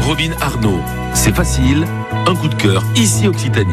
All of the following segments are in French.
Robin Arnaud, c'est facile, un coup de cœur, ici Occitanie.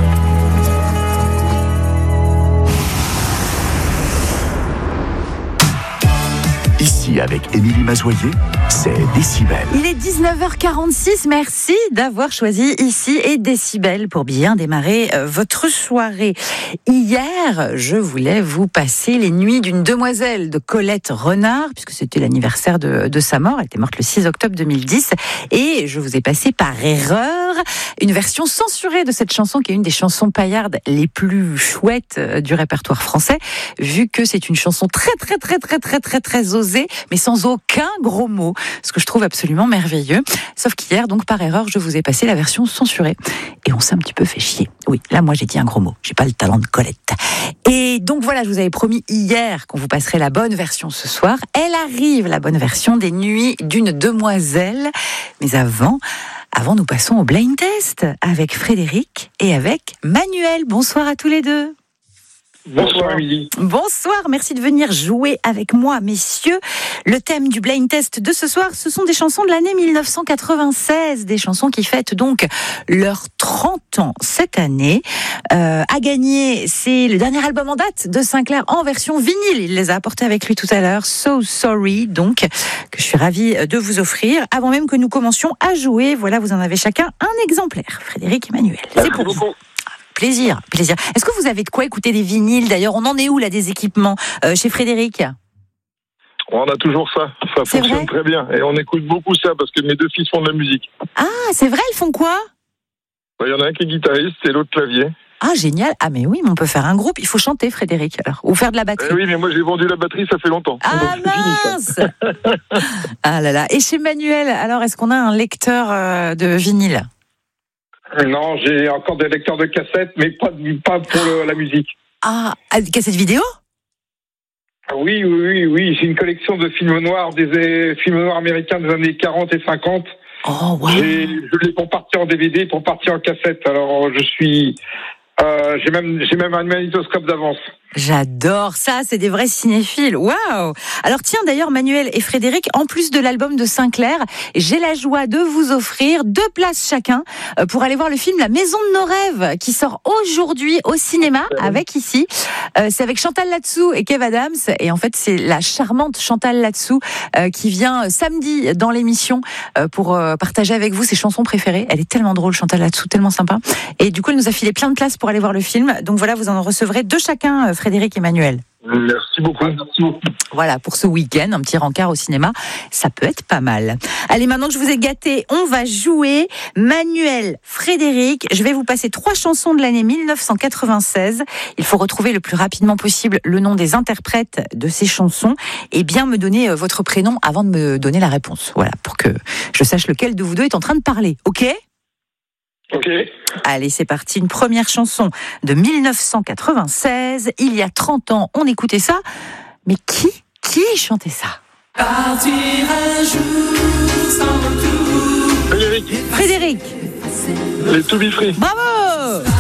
Ici, avec Émilie Mazoyer, c'est Décibel. Il est 19h46, merci d'avoir choisi Ici et Décibel pour bien démarrer votre soirée. Hier, je voulais vous passer les nuits d'une demoiselle de Colette Renard, puisque c'était l'anniversaire de sa mort, elle était morte le 6 octobre 2010, et je vous ai passé par erreur une version censurée de cette chanson, qui est une des chansons paillardes les plus chouettes du répertoire français, vu que c'est une chanson très osée, mais sans aucun gros mot, ce que je trouve absolument merveilleux. Sauf qu'hier, donc par erreur, je vous ai passé la version censurée. Et on s'est un petit peu fait chier. Oui, là, moi, j'ai dit un gros mot. J'ai pas le talent de Colette. Et donc voilà, je vous avais promis hier qu'on vous passerait la bonne version ce soir. Elle arrive, la bonne version des nuits d'une demoiselle. Mais avant, nous passons au blind test avec Frédéric et avec Manuel. Bonsoir à tous les deux. Bonsoir Émilie. Bonsoir, merci de venir jouer avec moi, messieurs. Le thème du blind test de ce soir, ce sont des chansons de l'année 1996, des chansons qui fêtent donc leurs 30 ans cette année. À gagner, c'est le dernier album en date de Sinclair en version vinyle. Il les a apportés avec lui tout à l'heure, So Sorry, donc, que je suis ravie de vous offrir. Avant même que nous commencions à jouer, voilà, vous en avez chacun un exemplaire. Frédéric et Manuel, c'est pour vous. Plaisir. Est-ce que vous avez de quoi écouter des vinyles? D'ailleurs, on en est où là des équipements chez Frédéric? On a toujours ça. Ça fonctionne très bien. Et on écoute beaucoup ça parce que mes deux fils font de la musique. Ah, c'est vrai, ils font quoi? Il y en a un qui est guitariste et l'autre clavier. Ah, génial. Ah, mais oui, mais on peut faire un groupe. Il faut chanter, Frédéric, alors. Ou faire de la batterie. Oui, mais moi j'ai vendu la batterie, ça fait longtemps. Ah, mince. Ah là là. Et chez Manuel, alors, est-ce qu'on a un lecteur de vinyle? Non, j'ai encore des lecteurs de cassettes, mais pas pour la musique. Ah, cassette vidéo? Oui. J'ai une collection de films noirs, des films noirs américains des années 40 et 50. Oh, wow. Je l'ai pour partir en DVD, pour partir en cassette. Alors, j'ai même un magnétoscope d'avance. J'adore ça, c'est des vrais cinéphiles. Waouh! Alors tiens, d'ailleurs, Manuel et Frédéric, en plus de l'album de Sinclair, j'ai la joie de vous offrir 2 places chacun pour aller voir le film La Maison de nos rêves, qui sort aujourd'hui au cinéma avec ici. C'est avec Chantal Latsou et Kev Adams. Et en fait, c'est la charmante Chantal Latsou qui vient samedi dans l'émission pour partager avec vous ses chansons préférées. Elle est tellement drôle, Chantal Latsou, tellement sympa. Et du coup, elle nous a filé plein de places pour aller voir le film. Donc voilà, vous en recevrez 2 chacun, Frédéric et Manuel. Merci beaucoup. Voilà, pour ce week-end, un petit rencard au cinéma, ça peut être pas mal. Allez, maintenant que je vous ai gâté, on va jouer. Manuel, Frédéric, je vais vous passer 3 chansons de l'année 1996. Il faut retrouver le plus rapidement possible le nom des interprètes de ces chansons et bien me donner votre prénom avant de me donner la réponse. Voilà, pour que je sache lequel de vous deux est en train de parler. Ok ? Ok. Allez, c'est parti. Une première chanson de 1996. Il y a 30 ans, on écoutait ça. Mais qui chantait ça? Partir un jour sans retour. Frédéric. Frédéric. Les To Be Free. Bravo!